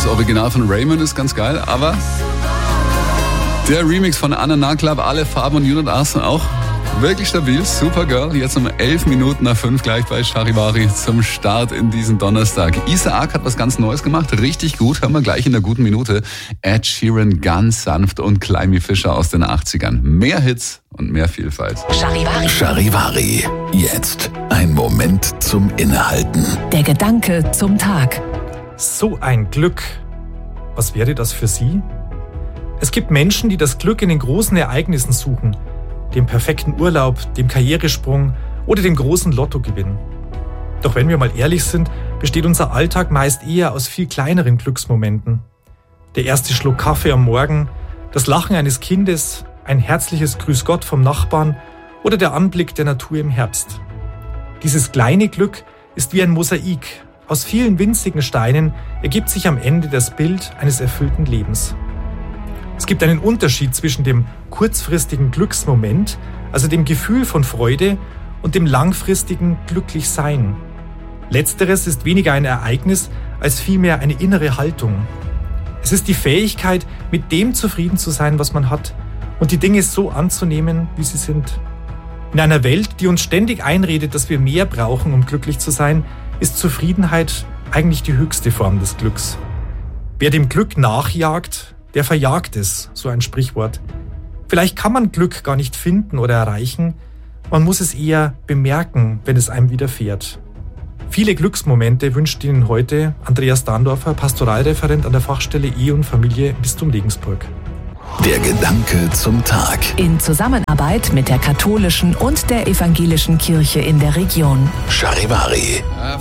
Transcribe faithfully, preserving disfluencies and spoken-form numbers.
Das Original von Raymond ist ganz geil, aber der Remix von Anna Naklab, alle Farben und Unit A sind auch wirklich stabil. Supergirl, jetzt um elf Minuten nach fünf gleich bei Charivari zum Start in diesen Donnerstag. Isaac hat was ganz Neues gemacht, richtig gut, hören wir gleich in der guten Minute. Ed Sheeran ganz sanft und Climby Fisher aus den achtzigern. Mehr Hits und mehr Vielfalt. Charivari. Charivari, jetzt ein Moment zum Innehalten. Der Gedanke zum Tag. So ein Glück. Was wäre das für Sie? Es gibt Menschen, die das Glück in den großen Ereignissen suchen. Dem perfekten Urlaub, dem Karrieresprung oder dem großen Lottogewinn. Doch wenn wir mal ehrlich sind, besteht unser Alltag meist eher aus viel kleineren Glücksmomenten. Der erste Schluck Kaffee am Morgen, das Lachen eines Kindes, ein herzliches Grüß Gott vom Nachbarn oder der Anblick der Natur im Herbst. Dieses kleine Glück ist wie ein Mosaik. Aus vielen winzigen Steinen ergibt sich am Ende das Bild eines erfüllten Lebens. Es gibt einen Unterschied zwischen dem kurzfristigen Glücksmoment, also dem Gefühl von Freude, und dem langfristigen Glücklichsein. Letzteres ist weniger ein Ereignis, als vielmehr eine innere Haltung. Es ist die Fähigkeit, mit dem zufrieden zu sein, was man hat, und die Dinge so anzunehmen, wie sie sind. In einer Welt, die uns ständig einredet, dass wir mehr brauchen, um glücklich zu sein, ist Zufriedenheit eigentlich die höchste Form des Glücks. Wer dem Glück nachjagt, der verjagt es, so ein Sprichwort. Vielleicht kann man Glück gar nicht finden oder erreichen, man muss es eher bemerken, wenn es einem widerfährt. Viele Glücksmomente wünscht Ihnen heute Andreas Dahndorfer, Pastoralreferent an der Fachstelle Ehe und Familie im Bistum Regensburg. Der Gedanke zum Tag. In Zusammenarbeit mit der katholischen und der evangelischen Kirche in der Region. Charivari. Ja,